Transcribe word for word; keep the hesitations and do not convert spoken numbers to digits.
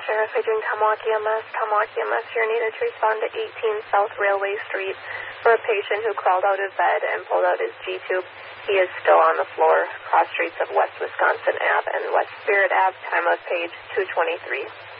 Sheriff Adrian Kamwaki M S. Kamwaki M S, you're needed to respond to eighteen South Railway Street for a patient who crawled out of bed and pulled out his G-tube. He is still on the floor, cross streets of West Wisconsin Ave and West Spirit Ave, time of page two twenty-three.